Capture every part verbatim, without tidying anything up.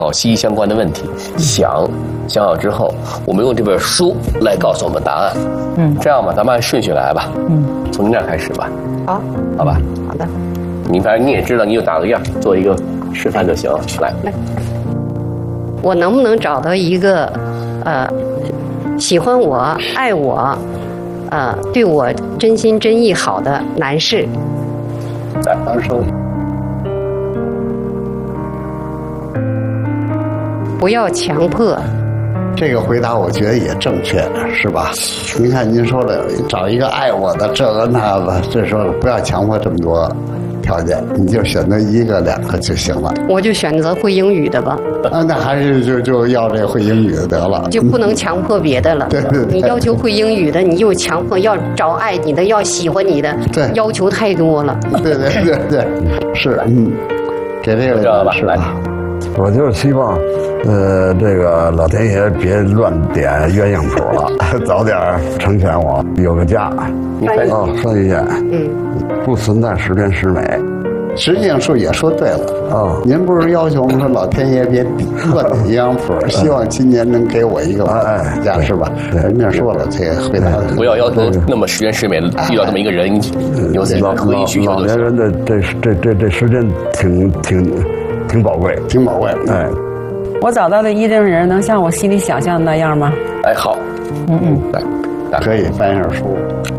考息相关的问题，想想好之后，我们用这本书来告诉我们答案。嗯，这样吧，咱们按顺序来吧。嗯，从您这儿开始吧。 好， 好吧。 好的。 你反正你也知道，你就打个样，做一个示范就行。来来， 我能不能找到一个，呃，喜欢我、爱我，呃，对我真心真意好的男士？ 来，当收。 不要强迫。 这个回答我觉得也正确，是吧？您看您说了，找一个爱我的这个那个，这说了不要强迫这么多条件，你就选择一个两个就行了。 我就选择会英语的吧。 啊，那还是就就要这会英语的得了， 就不能强迫别的了。 对对对， 你要求会英语的，你又强迫要找爱你的，要喜欢你的， 对， 要求太多了。 对对对对，是，嗯，给这个这吧，是吧？ 我就是希望，呃，这个老天爷别乱点鸳鸯谱了，早点成全我，有个家。 你看哦，说一下，嗯，不存在十全十美。 实际上说也说对了啊、哦，您不是要求我们说老天爷别乱点鸳鸯谱，希望今年能给我一个哎家是吧？人家说了，这个回答不要要求那么十全十美，遇到这么一个人，有自己的可以需求。 老年人的这这这这时间挺挺。挺宝贵， 挺宝贵。 哎， 我找到的一定人能像我心里想象的那样吗？ 哎，好， 嗯嗯， 来， 可以翻一下书。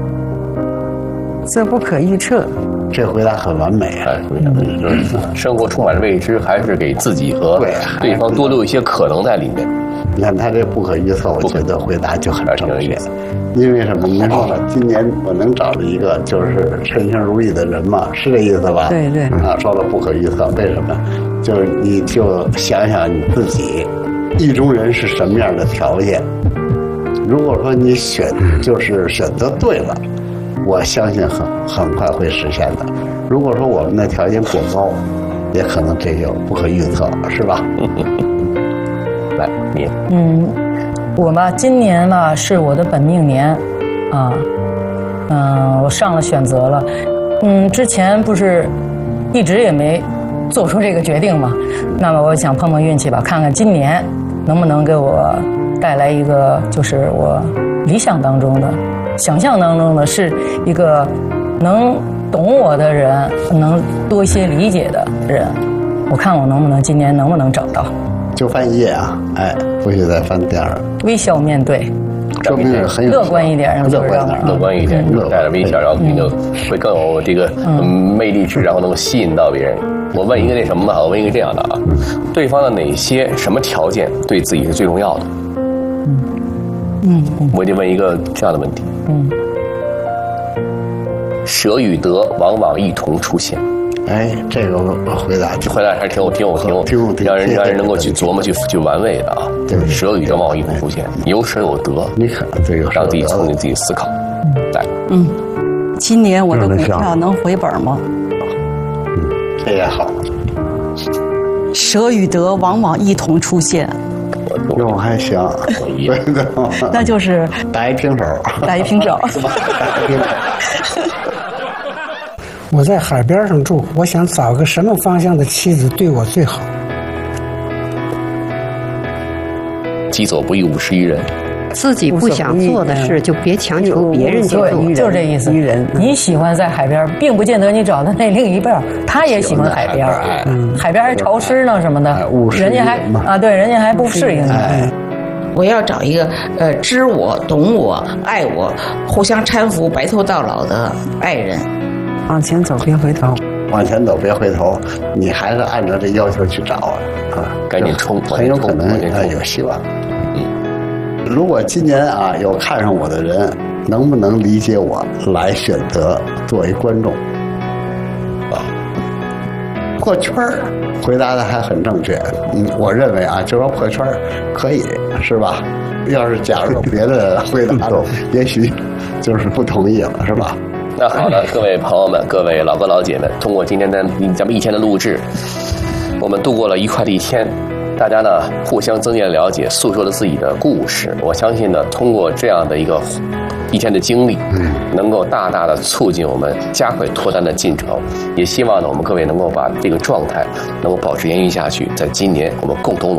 这不可预测， 这回答很完美啊！ 生活充满了未知，还是给自己和对方多留一些可能在里面。 你看他这不可预测，我觉得回答就很正确。因为什么？您说了，今年我能找着一个就是称心如意的人嘛，是这意思吧？ 对对。 啊，说了不可预测，为什么？就是你就想想你自己，意中人是什么样的条件？如果说你选就是选择对了，我相信很很快会实现的。如果说我们的条件过高，也可能这就不可预测了，是吧？ 来，你嗯。我吧，今年吧是我的本命年，啊，嗯，我上了选择了，嗯，之前不是一直也没做出这个决定嘛，那么我想碰碰运气吧，看看今年能不能给我带来一个就是我理想当中的、想象当中的是一个能懂我的人，能多一些理解的人，我看我能不能今年能不能找到。 就翻一页啊，哎，不许再翻第二。 微笑面对， 说明是很有乐观一点， 乐观点， 乐观一点，带着微笑，然后你就会更有这个魅力值，然后能够吸引到别人。我问一个那什么吧，我问一个这样的啊，对方的哪些什么条件对自己是最重要的？嗯嗯，我就问一个这样的问题。嗯，舍与得往往一同出现。 哎，这个回答， 回答还是挺有、挺有、挺有、 挺有， 让人让人能够去琢磨、去去玩味的啊。对，舍与得往往一同出现，有舍有得， 你看这个让自己促进自己思考。来， 嗯，今年我的股票能回本吗？ 嗯，这也好。 舍与得往往一同出现。 这我还行， 那就是打一平手， 打一平手。 我在海边上住，我想找个什么方向的妻子对我最好？ 己所不欲，勿施于人。 自己不想做的事，就别强求别人去做， 就是这意思。你喜欢在海边，并不见得你找的那另一半他也喜欢海边，海边还潮湿呢什么的，人家还啊，对，人家还不适应。 我要找一个呃知我、懂我、爱我、互相搀扶、白头到老的爱人。 往前走，别回头。 往前走，别回头。你还是按照这要求去找啊， 赶紧冲， 很有可能啊有希望。嗯，如果今年啊有看上我的人，能不能理解我来选择作为观众？啊，破圈儿，回答的还很正确。嗯，我认为啊，就说破圈儿可以，是吧？要是假如有别的回答，也许就是不同意了，是吧？ 那好的，各位朋友们，各位老哥老姐们，通过今天的咱们一天的录制，我们度过了愉快的一天。大家呢互相增进了了解，诉说了自己的故事。我相信呢，通过这样的一个一天的经历，能够大大的促进我们加快脱单的进程。也希望呢，我们各位能够把这个状态能够保持延续下去。在今年，我们共同努力。